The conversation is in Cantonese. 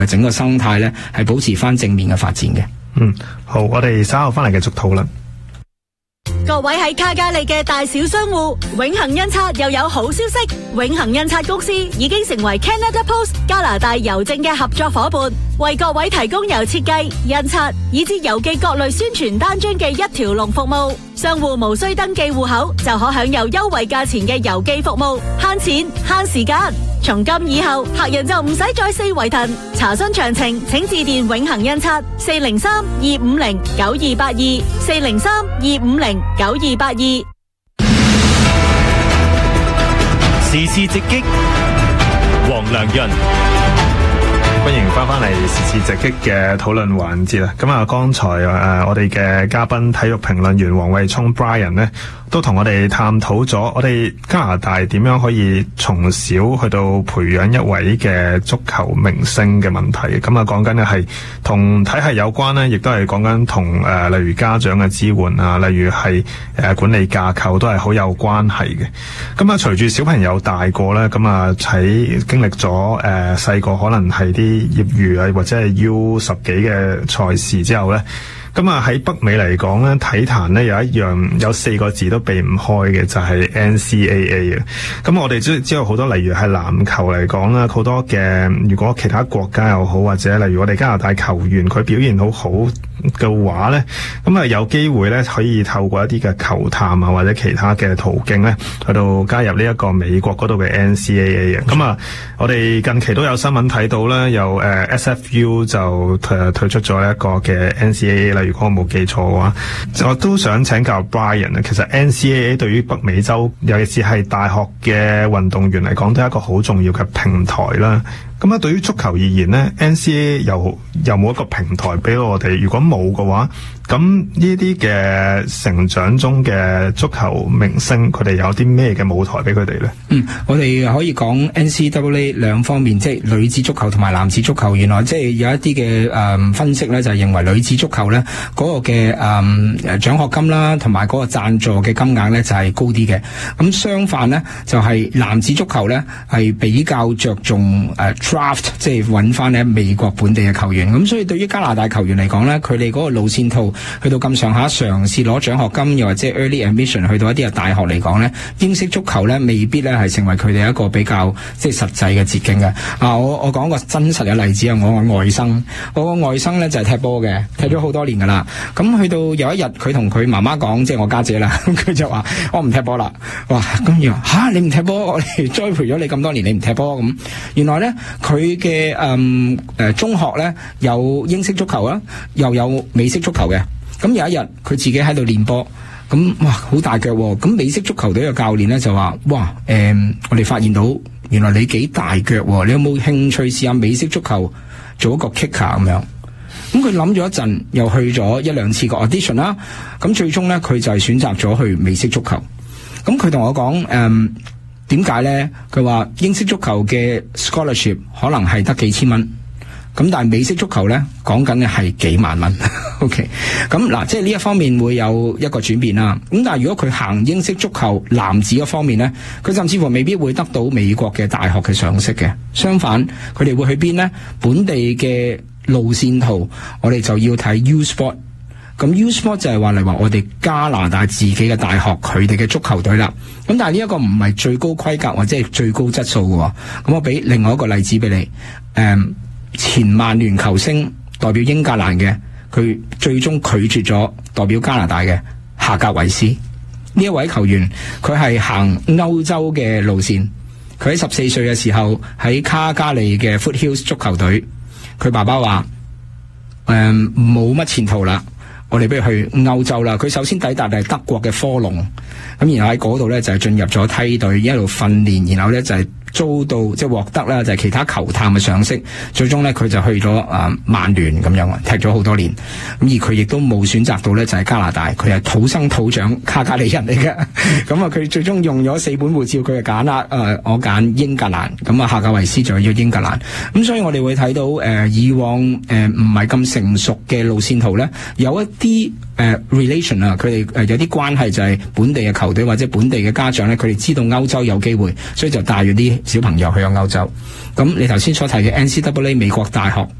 整個生態咧係保持翻正面嘅發展嘅。 好，我哋稍後翻嚟繼續討論。 各位喺卡加利嘅大小商戶，永恒印刷又有好消息，永恒印刷公司已經成為 Canada Post 加拿大郵政嘅合作夥伴，為各位提供由設計、印刷以至郵寄各類宣傳單張嘅一條龍服務。商戶無需登記戶口就可享有優惠價錢嘅郵寄服務，慳錢慳時間。從今以後，客人就唔使再四圍騰。查詢詳情，請致電永恒印刷403-250-9282 403-250-9282。 時事直擊，黃良潤。 歡迎翻返嚟時事直擊嘅討論環節啦。咁啊，剛才我哋嘅嘉賓體育評論員黃偉聰 Brian 呢，都同我哋探討咗我哋加拿大點樣可以從小去到培養一位嘅足球明星嘅問題。咁啊，講緊嘅係同體系有關呢，亦都係講緊同例如家長嘅支援啊，例如係管理架構都係好有關係嘅。咁啊，隨住小朋友大個咧，咁啊喺經歷咗細個可能係啲業餘啊或者係 U10嘅賽事之後咧，咁啊喺北美嚟講咧，體壇咧有一樣有4個字都避唔開嘅，就係 NCAA 啊。咁我哋知道好多，例如係籃球嚟講啦，好多嘅如果其他國家又好，或者例如我哋加拿大球員佢表現好好嘅話咧，咁啊有機會咧可以透過一啲嘅球探啊或者其他嘅途徑咧，去到加入呢一個美國嗰度嘅 NCAA 嘅。咁啊，我哋近期都有新聞睇到啦，有SFU 就推出咗一個嘅 NCAA 啦。如果我冇記錯嘅話，我都想請教 Brian 啊。其實 NCAA 對於北美洲，尤其是係大學嘅運動員嚟講，都係一個好重要嘅平台啦。咁啊，對於足球而言呢， NCAA 有冇一個平台俾我哋？如果冇嘅話，咁呢啲嘅成長中嘅足球明星，佢哋有啲咩嘅舞台俾佢哋呢？ 我哋可以講 NCAA 兩方面，即係女子足球同埋男子足球。原來即係有一啲嘅分析咧，就係認為女子足球咧嗰個嘅獎學金啦，同埋嗰個贊助嘅金額咧就係高啲嘅。咁相反咧，就係男子足球咧係比較着重draft， 即係揾翻咧美國本地嘅球員。咁所以對於加拿大球員嚟講咧，佢哋嗰個路線圖去到咁上下，嘗試攞獎學金，又或者 early admission 去到一啲嘅大學嚟講咧，英式足球咧未必咧係成為佢哋一個比較即係實際嘅捷徑嘅。我講個真實嘅例子啊，我個外甥咧就係踢波嘅，踢咗好多年噶啦。咁去到有一日，佢同佢媽媽講，即係我家姐啦，咁佢就話我唔踢波啦。哇，咁樣吓你唔踢波，我哋栽培咗你咁多年，你唔踢波咁。原來咧佢嘅中學咧有英式足球啦，又有美式足球嘅。咁有一日佢自己喺度練波，咁哇好大腳喎。咁美式足球隊嘅教練咧就話：哇，我哋發現到原來你幾大腳喎，你有冇興趣試下美式足球做一個 kicker 咁樣？咁佢諗咗一陣，又去咗1-2次個 audition 啦。咁最終咧佢就係選擇咗去美式足球。咁佢同我講點解咧？佢話英式足球嘅 scholarship 可能係得幾千蚊。咁但係美式足球咧，講緊嘅係幾萬蚊。OK， 咁嗱，即係呢一方面會有一個轉變啦。咁但係如果佢行英式足球男子嗰方面咧，佢甚至乎未必會得到美國嘅大學嘅賞識嘅。相反，佢哋會去邊咧？本地嘅路線圖，我哋就要睇 U Sport。咁 U Sport 就係話嚟話我哋加拿大自己嘅大學佢哋嘅足球隊啦。咁但係呢一個唔係最高規格或者係最高質素嘅。咁我俾另外一個例子俾你。前曼聯球星代表英格蘭嘅，佢最終拒絕咗代表加拿大嘅夏格維斯呢一位球員，佢係行歐洲嘅路線。佢喺14歲嘅時候喺卡加利嘅 Foothills 足球隊，佢爸爸話冇乜前途啦，我哋不如去歐洲啦。佢首先抵達係德國嘅科隆，咁然後喺嗰度咧就係進入咗梯隊，一路訓練，然後咧就係遭到即係獲得啦，就係其他球探嘅賞識，最終咧佢就去咗曼聯咁樣，踢咗好多年。咁而佢亦都冇選擇到咧就係加拿大，佢係土生土長卡加利人嚟嘅。咁佢最終用咗4本護照，佢就揀啦，我揀英格蘭。咁夏格維斯就要英格蘭。咁所以我哋會睇到以往唔係咁成熟嘅路線圖咧，有一啲 relation 啊，佢哋有啲關係就係本地嘅球隊或者本地嘅家長咧，佢哋知道歐洲有機會，所以就帶咗啲小朋友去咗歐洲。咁你頭先所提嘅 NCAA 美國大學